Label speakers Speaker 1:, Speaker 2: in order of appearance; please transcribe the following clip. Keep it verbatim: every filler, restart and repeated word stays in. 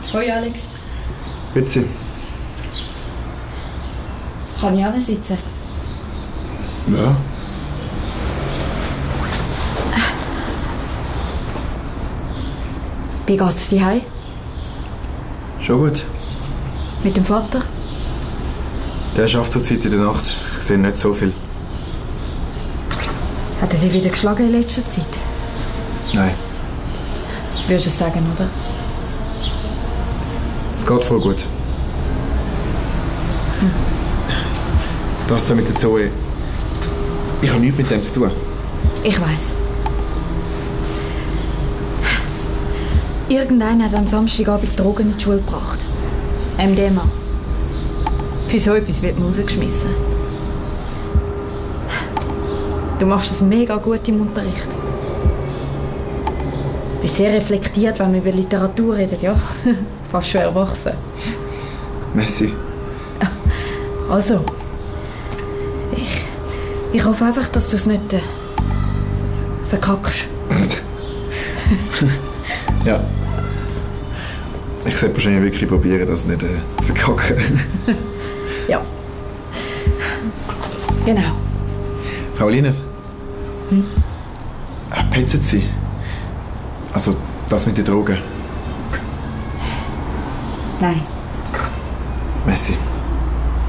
Speaker 1: Hoi Alex.
Speaker 2: Grüezi.
Speaker 1: Kann ich auch sitzen?
Speaker 2: Ja.
Speaker 1: Wie geht's dir heim?
Speaker 2: Schon gut.
Speaker 1: Mit dem Vater?
Speaker 2: Der schafft zurzeit in der Nacht. Ich sehe nicht so viel.
Speaker 1: Hat er dich wieder geschlagen in letzter Zeit?
Speaker 2: Nein.
Speaker 1: Würdest du es sagen, oder?
Speaker 2: Es geht voll gut.
Speaker 1: Hm.
Speaker 2: Das da mit der Zoe. Ich habe nichts mit dem zu tun.
Speaker 1: Ich weiss. Irgendeiner hat am Samstagabend Drogen in die Schule gebracht. M D M A. Für so etwas wird man rausgeschmissen. Du machst das mega gut im Unterricht. Du bist sehr reflektiert, wenn wir über Literatur reden, ja. Fast schon erwachsen.
Speaker 2: Messi.
Speaker 1: Also, ich, ich hoffe einfach, dass du es nicht äh, verkackst.
Speaker 2: Ja. Ich sollte wahrscheinlich wirklich probieren, das nicht äh, zu verkacken.
Speaker 1: Ja. Genau.
Speaker 2: Frau Lienert?
Speaker 1: Hm?
Speaker 2: Äh, petzen Sie? Also, das mit den Drogen?
Speaker 1: Nein.
Speaker 2: Messi.